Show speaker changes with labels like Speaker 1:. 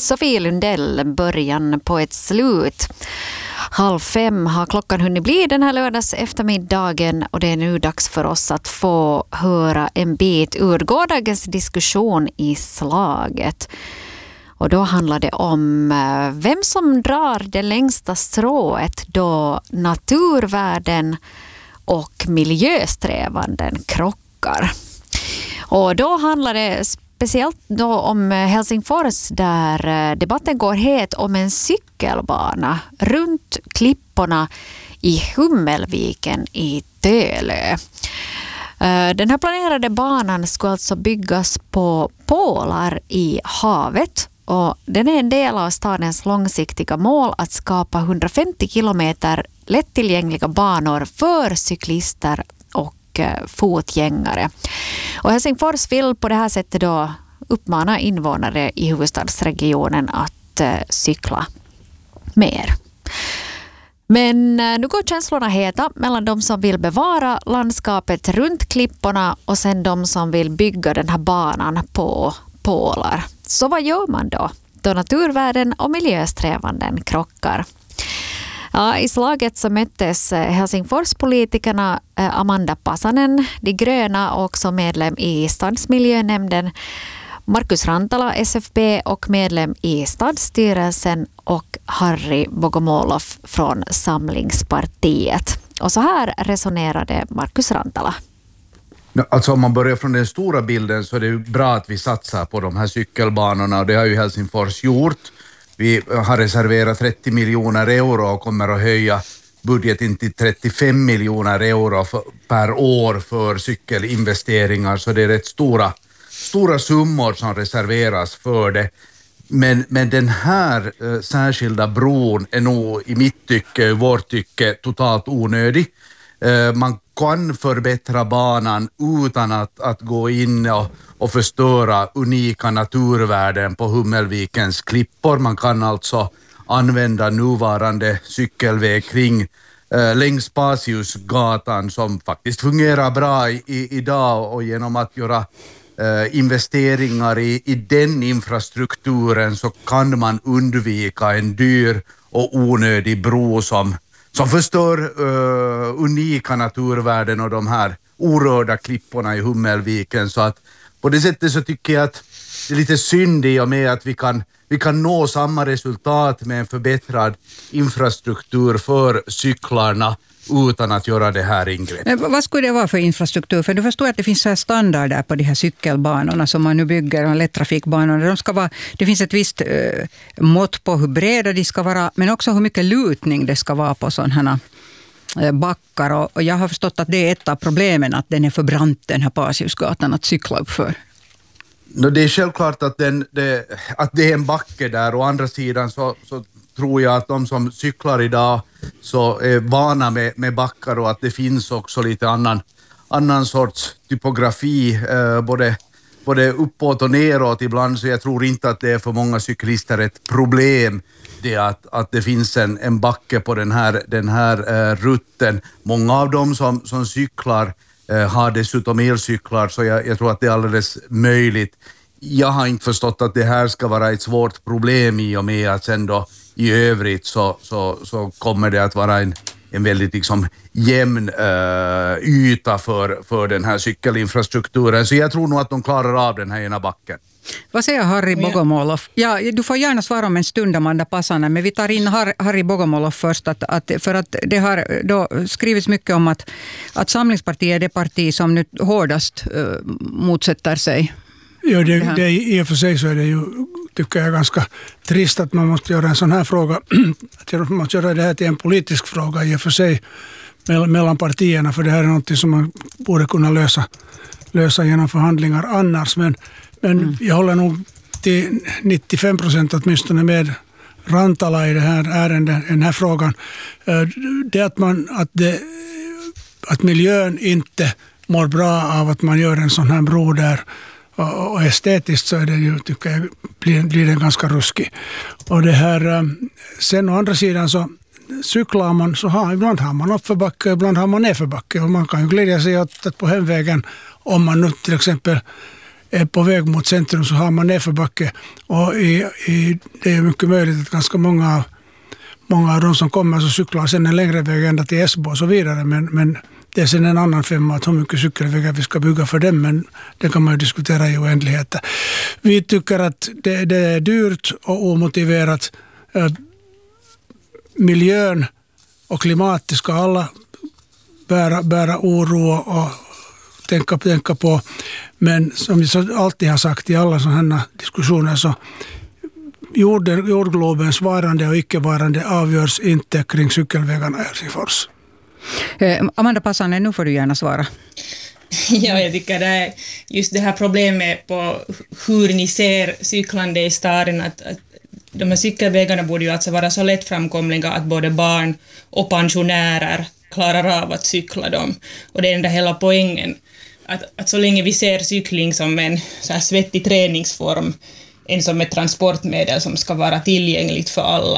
Speaker 1: Sofie Lundell, början på ett slut. 4:30 har klockan hunnit bli den här lördags eftermiddagen och det är nu dags för oss att få höra en bit ur gårdagens diskussion i slaget. Och då handlar det om vem som drar det längsta strået då naturvärden och miljösträvanden krockar. Och då handlar det speciellt då om Helsingfors där debatten går het om en cykelbana runt klipporna i Hummelviken i Tölö. Den här planerade banan ska alltså byggas på pålar i havet och den är en del av stadens långsiktiga mål att skapa 150 kilometer lättillgängliga banor för cyklister och fotgängare. Och Helsingfors vill på det här sättet då uppmana invånare i huvudstadsregionen att cykla mer. Men nu går känslorna heta mellan de som vill bevara landskapet runt klipporna och sen de som vill bygga den här banan på pålar. Så vad gör man då naturvärden och miljösträvanden krockar? Ja, i slaget så möttes Helsingforspolitikerna Amanda Pasanen, de gröna och också medlem i stadsmiljönämnden, Markus Rantala, SFP och medlem i stadsstyrelsen och Harry Bogomolov från Samlingspartiet. Och så här resonerade Markus Rantala.
Speaker 2: Alltså om man börjar från den stora bilden så är det ju bra att vi satsar på de här cykelbanorna och det har ju Helsingfors gjort. Vi har reserverat 30 miljoner euro och kommer att höja budgeten till 35 miljoner euro per år för cykelinvesteringar. Så det är rätt stora summor som reserveras för det. Men den här särskilda bron är nog i vårt tycke totalt onödig. Man kan förbättra banan utan att gå in och förstöra unika naturvärden på Hummelvikens klippor. Man kan alltså använda nuvarande cykelväg längs Pasiusgatan som faktiskt fungerar bra idag och genom att göra investeringar i den infrastrukturen så kan man undvika en dyr och onödig bro som förstör unika naturvärden och de här orörda klipporna i Hummelviken. Så att på det sättet så tycker jag att det är lite synd i och med att vi kan nå samma resultat med en förbättrad infrastruktur för cyklarna utan att göra det här ingreppet.
Speaker 3: Vad skulle det vara för infrastruktur? För du förstår att det finns så här standarder på de här cykelbanorna som man nu bygger och lättrafikbanorna. Det finns ett visst mått på hur breda de ska vara men också hur mycket lutning det ska vara på sådana här backar. Och jag har förstått att det är ett av problemen att den är för brant den här Pasiusgatan att cykla upp för.
Speaker 2: Det är självklart att det är en backe där. Å andra sidan så tror jag att de som cyklar idag så är vana med backar och att det finns också lite annan sorts typografi både uppåt och neråt ibland, så jag tror inte att det är för många cyklister ett problem det att det finns en backe på den här rutten. Många av dem som cyklar har dessutom elcyklar, så jag tror att det är alldeles möjligt. Jag har inte förstått att det här ska vara ett svårt problem i och med att sen då i övrigt så kommer det att vara en väldigt liksom jämn yta för den här cykelinfrastrukturen. Så jag tror nog att de klarar av den här ena backen.
Speaker 3: Vad säger Harry Bogomolov? Ja, du får gärna svara om en stund, Amanda Pasanen, men vi tar in Harry Bogomolov först. För att det har då skrivits mycket om att Samlingspartiet är det parti som nu hårdast motsätter sig.
Speaker 4: Ja, det i och för sig så är det ju, tycker jag, ganska trist att man måste göra en sån här fråga. Att man måste göra det här till en politisk fråga i och för sig mellan partierna, för det här är något som man borde kunna lösa genom förhandlingar annars. Men jag håller nog till 95% åtminstone med Rantala i det här ärendet, den här frågan. Det att miljön inte mår bra av att man gör en sån här bro där, och estetiskt så är det ju, tycker jag, blir det ganska ruskig. Och det här, sen å andra sidan så cyklar man, ibland har man uppförbacke, ibland har man nedförbacke, och man kan ju glädja sig åt att på hemvägen, om man nu till exempel är på väg mot centrum så har man nedförbacke, och det är mycket möjligt att ganska många av de som kommer så cyklar sen en längre väg ända till Esbo och så vidare, men det är sen en annan femma att hur mycket cykelvägar vi ska bygga för dem, men det kan man ju diskutera i oändligheter. Vi tycker att det är dyrt och omotiverat. Miljön och klimatet ska alla bära oro och tänka på, men som vi alltid har sagt i alla sådana här diskussioner, så jordglobens varande och icke-varande avgörs inte kring cykelvägarna i Helsingfors.
Speaker 3: Amanda Passanen, nu får du gärna svara.
Speaker 5: Ja, jag tycker det är just det här problemet på hur ni ser cyklande i staden, att de här cykelvägarna borde ju alltså vara så lättframkomliga att både barn och pensionärer klarar av att cykla dem. Och det är den där hela poängen, att så länge vi ser cykling som en så här svettig träningsform än som ett transportmedel som ska vara tillgängligt för alla,